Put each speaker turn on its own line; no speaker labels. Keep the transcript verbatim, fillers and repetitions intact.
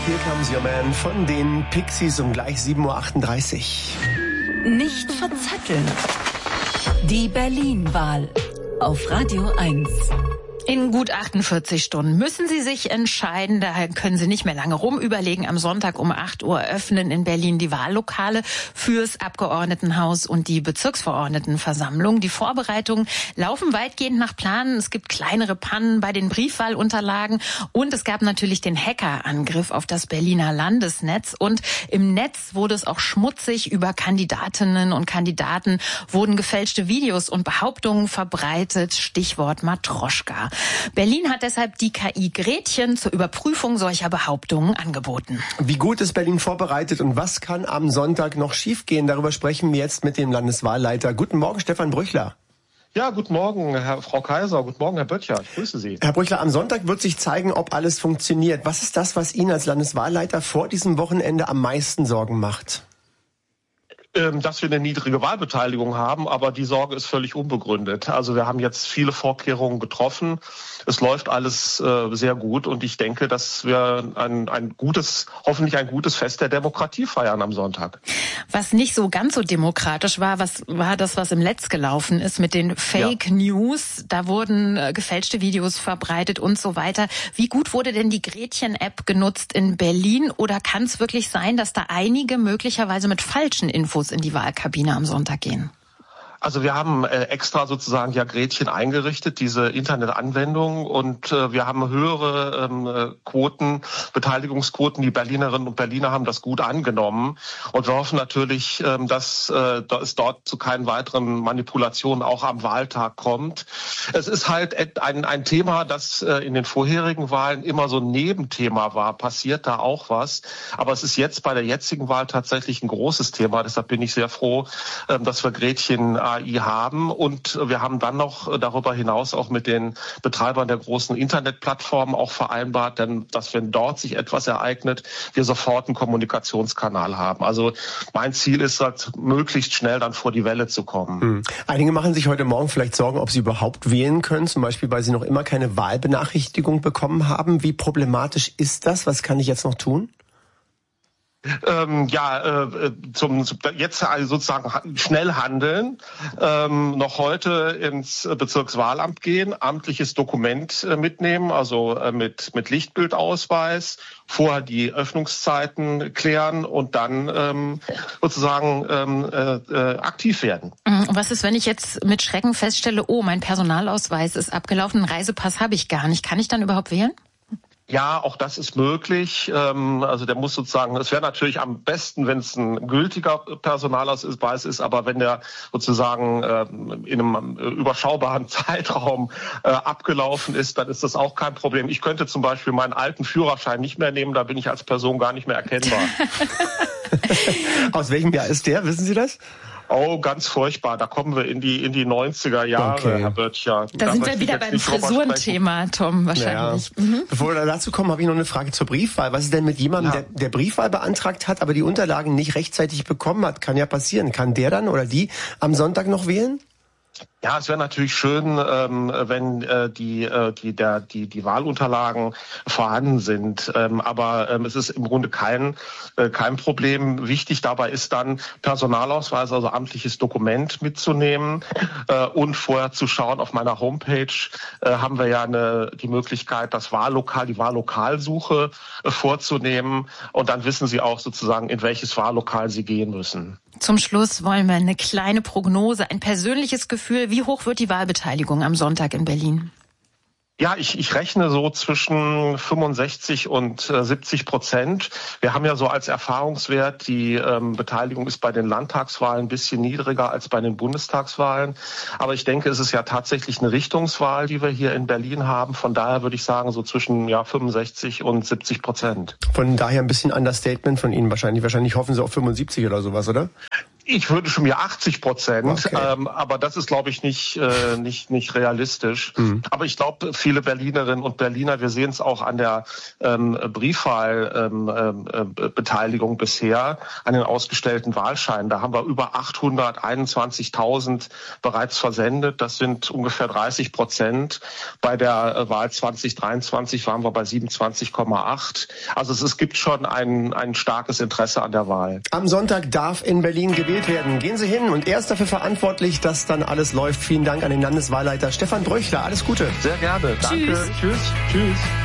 Here Comes Your Man von den Pixies um gleich sieben Uhr achtunddreißig.
Nicht verzetteln. Die Berlin-Wahl auf Radio eins.
In gut achtundvierzig Stunden müssen Sie sich entscheiden. Daher können Sie nicht mehr lange rumüberlegen. Am Sonntag um acht Uhr öffnen in Berlin die Wahllokale fürs Abgeordnetenhaus und die Bezirksverordnetenversammlung. Die Vorbereitungen laufen weitgehend nach Plan. Es gibt kleinere Pannen bei den Briefwahlunterlagen und es gab natürlich den Hackerangriff auf das Berliner Landesnetz. Und im Netz wurde es auch schmutzig. Über Kandidatinnen und Kandidaten wurden gefälschte Videos und Behauptungen verbreitet. Stichwort Matroschka. Berlin hat deshalb die K I Gretchen zur Überprüfung solcher Behauptungen angeboten.
Wie gut ist Berlin vorbereitet und was kann am Sonntag noch schiefgehen? Darüber sprechen wir jetzt mit dem Landeswahlleiter. Guten Morgen, Stefan Brüchler.
Ja, guten Morgen, Herr, Frau Kaiser. Guten Morgen, Herr Böttcher. Ich grüße Sie.
Herr Brüchler, am Sonntag wird sich zeigen, ob alles funktioniert. Was ist das, was Ihnen als Landeswahlleiter vor diesem Wochenende am meisten Sorgen macht?
Dass wir eine niedrige Wahlbeteiligung haben, aber die Sorge ist völlig unbegründet. Also wir haben jetzt viele Vorkehrungen getroffen. Es läuft alles äh, sehr gut und ich denke, dass wir ein, ein gutes, hoffentlich ein gutes Fest der Demokratie feiern am Sonntag.
Was nicht so ganz so demokratisch war, was war das, was im Netz gelaufen ist mit den Fake ja. News. Da wurden äh, gefälschte Videos verbreitet und so weiter. Wie gut wurde denn die Gretchen-App genutzt in Berlin? Oder kann es wirklich sein, dass da einige möglicherweise mit falschen Infos in die Wahlkabine am Sonntag gehen?
Also wir haben äh, extra sozusagen ja Gretchen eingerichtet, diese Internetanwendung, und äh, wir haben höhere ähm, Quoten, Beteiligungsquoten. Die Berlinerinnen und Berliner haben das gut angenommen und wir hoffen natürlich, ähm, dass äh, es dort zu keinen weiteren Manipulationen auch am Wahltag kommt. Es ist halt ein, ein Thema, das äh, in den vorherigen Wahlen immer so ein Nebenthema war. Passiert da auch was? Aber es ist jetzt bei der jetzigen Wahl tatsächlich ein großes Thema. Deshalb bin ich sehr froh, äh, dass wir Gretchen A I haben, und wir haben dann noch darüber hinaus auch mit den Betreibern der großen Internetplattformen auch vereinbart, denn dass wenn dort sich etwas ereignet, wir sofort einen Kommunikationskanal haben. Also mein Ziel ist halt, möglichst schnell dann vor die Welle zu kommen.
Hm. Einige machen sich heute Morgen vielleicht Sorgen, ob sie überhaupt wählen können, zum Beispiel, weil sie noch immer keine Wahlbenachrichtigung bekommen haben. Wie problematisch ist das? Was kann ich jetzt noch tun?
Ähm, ja, äh, zum, zum jetzt also sozusagen schnell handeln, ähm, noch heute ins Bezirkswahlamt gehen, amtliches Dokument äh, mitnehmen, also äh, mit mit Lichtbildausweis, vorher die Öffnungszeiten klären und dann ähm, sozusagen ähm, äh, aktiv werden.
Was ist, wenn ich jetzt mit Schrecken feststelle, oh, mein Personalausweis ist abgelaufen, einen Reisepass habe ich gar nicht. Kann ich dann überhaupt wählen?
Ja, auch das ist möglich. Also der muss sozusagen, es wäre natürlich am besten, wenn es ein gültiger Personalausweis ist, aber wenn der sozusagen in einem überschaubaren Zeitraum abgelaufen ist, dann ist das auch kein Problem. Ich könnte zum Beispiel meinen alten Führerschein nicht mehr nehmen, da bin ich als Person gar nicht mehr erkennbar.
Aus welchem Jahr ist der? Wissen Sie das?
Oh, ganz furchtbar. Da kommen wir in die in die neunziger Jahre, okay. Herr Böttcher.
Da, da sind wir wieder beim Frisurenthema, Tom, wahrscheinlich.
Ja. Mhm. Bevor wir dazu kommen, habe ich noch eine Frage zur Briefwahl. Was ist denn mit jemandem, ja. der, der Briefwahl beantragt hat, aber die Unterlagen nicht rechtzeitig bekommen hat? Kann ja passieren. Kann der dann oder die am Sonntag noch wählen?
Ja, es wäre natürlich schön, ähm, wenn äh, die äh, die der die die Wahlunterlagen vorhanden sind. Ähm, aber ähm, es ist im Grunde kein äh, kein Problem. Wichtig dabei ist dann Personalausweis, also amtliches Dokument mitzunehmen äh, und vorher zu schauen. Auf meiner Homepage äh, haben wir ja eine die Möglichkeit, das Wahllokal, die Wahllokalsuche äh, vorzunehmen, und dann wissen Sie auch sozusagen, in welches Wahllokal Sie gehen müssen.
Zum Schluss wollen wir eine kleine Prognose, ein persönliches Gefühl. Wie hoch wird die Wahlbeteiligung am Sonntag in Berlin?
Ja, ich, ich rechne so zwischen fünfundsechzig und äh, siebzig Prozent. Wir haben ja so als Erfahrungswert, die ähm, Beteiligung ist bei den Landtagswahlen ein bisschen niedriger als bei den Bundestagswahlen. Aber ich denke, es ist ja tatsächlich eine Richtungswahl, die wir hier in Berlin haben. Von daher würde ich sagen, so zwischen ja fünfundsechzig und siebzig Prozent.
Von daher ein bisschen Understatement von Ihnen wahrscheinlich. Wahrscheinlich hoffen Sie auf fünfundsiebzig oder sowas, oder?
Ich wünsche mir achtzig Prozent,
okay.
ähm, aber das ist, glaube ich, nicht äh, nicht nicht realistisch. Mhm. Aber ich glaube, viele Berlinerinnen und Berliner, wir sehen es auch an der ähm, Briefwahlbeteiligung ähm, äh, bisher, an den ausgestellten Wahlscheinen. Da haben wir über achthunderteinundzwanzigtausend bereits versendet. Das sind ungefähr dreißig Prozent. Bei der äh, Wahl zwanzig dreiundzwanzig waren wir bei siebenundzwanzig Komma acht. Also es, es gibt schon ein ein starkes Interesse an der Wahl.
Am Sonntag darf in Berlin gewählt werden. Gehen Sie hin und er ist dafür verantwortlich, dass dann alles läuft. Vielen Dank an den Landeswahlleiter Stefan Bröchler. Alles Gute.
Sehr gerne. Danke.
Tschüss.
Tschüss. Tschüss.